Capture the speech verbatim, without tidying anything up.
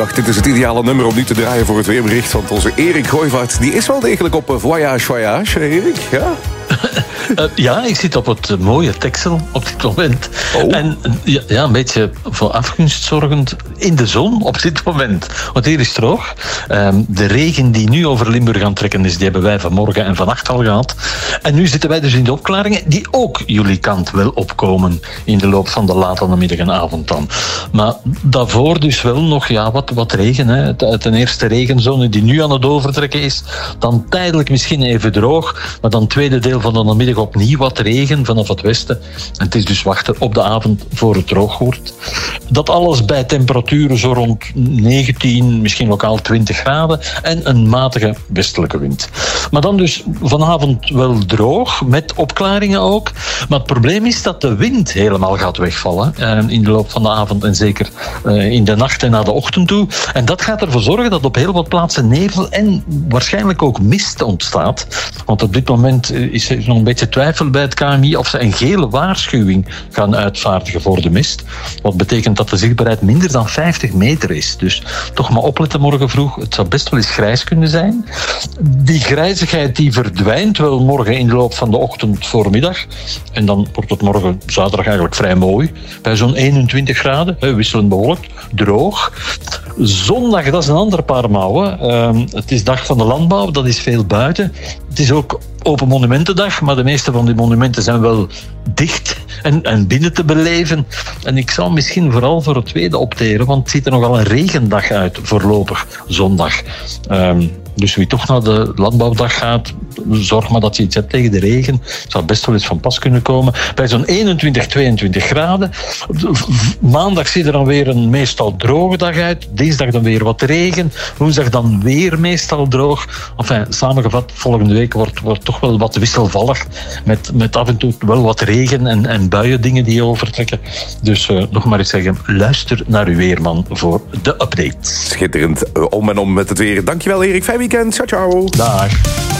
dacht, dit is het ideale nummer om nu te draaien voor het weerbericht. Want onze Erik Gooivaert, die is wel degelijk op voyage, voyage, Erik. Ja? Uh, ja, ik zit op het mooie Texel op dit moment. Oh. En ja, ja, een beetje voor afgunst zorgend in de zon op dit moment. Want hier is het droog. Um, de regen die nu over Limburg aan het trekken is, die hebben wij vanmorgen en vannacht al gehad. En nu zitten wij dus in de opklaringen die ook jullie kant wel opkomen in de loop van de late namiddag en avond dan. Maar daarvoor dus wel nog ja, wat, wat regen. Hè. Ten eerste regenzone die nu aan het overtrekken is. Dan tijdelijk misschien even droog. Maar dan tweede deel van de namiddag opnieuw wat regen vanaf het westen. En het is dus wachten op de avond voor het droog wordt. Dat alles bij temperaturen zo rond negentien, misschien lokaal twintig graden. En een matige westelijke wind. Maar dan dus vanavond wel droog, met opklaringen ook. Maar het probleem is dat de wind helemaal gaat wegvallen. Eh, in de loop van de avond en zeker eh, in de nacht en naar de ochtend toe. En dat gaat ervoor zorgen dat op heel wat plaatsen nevel en waarschijnlijk ook mist ontstaat. Want op dit moment is er nog een beetje twijfel bij het K M I of ze een gele waarschuwing gaan uitvaardigen voor de mist. Wat betekent dat de zichtbaarheid minder dan vijftig meter is. Dus toch maar opletten morgen vroeg. Het zou best wel eens grijs kunnen zijn. Die grijzigheid die verdwijnt wel morgen in de loop van de ochtend voormiddag. En dan wordt het morgen zaterdag eigenlijk vrij mooi. Bij zo'n eenentwintig graden, wisselend bewolkt, droog. Zondag, dat is een ander paar mouwen. Uh, het is dag van de landbouw, dat is veel buiten. Het is ook Open Monumentendag, maar de meeste van die monumenten zijn wel dicht en, en binnen te beleven. En ik zou misschien vooral voor het tweede opteren, want het ziet er nogal een regendag uit voorlopig, zondag. Um, dus wie toch naar de landbouwdag gaat, zorg maar dat je iets hebt tegen de regen. Het zou best wel eens van pas kunnen komen. Bij zo'n eenentwintig, tweeëntwintig graden. Maandag ziet er dan weer een meestal droge dag uit. Dinsdag dan weer wat regen. Woensdag dan weer meestal droog. Enfin, samengevat, volgende week wordt, wordt toch wel wat wisselvallig. Met, met af en toe wel wat regen en, en buien dingen die overtrekken. Dus uh, nog maar eens zeggen, luister naar uw weerman voor de update. Schitterend, om en om met het weer. Dankjewel Erik, fijn weekend. Ciao, ciao. Dag.